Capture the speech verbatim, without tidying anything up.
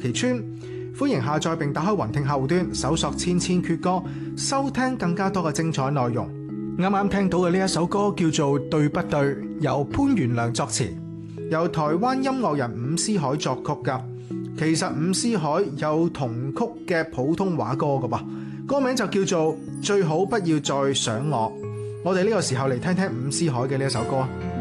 其村。歡迎下載並打開雲聽客戶端，搜索千千闕歌，收聽更加多嘅精彩內容。啱啱聽到嘅呢一首歌叫做《對不對》，由潘元良作詞，由台灣音樂人伍思凱作曲㗎。其實伍思凱有同曲嘅普通話歌㗎噃，歌名就叫做《最好不要再想我》。我哋呢個時候嚟聽聽伍思凱嘅呢一首歌。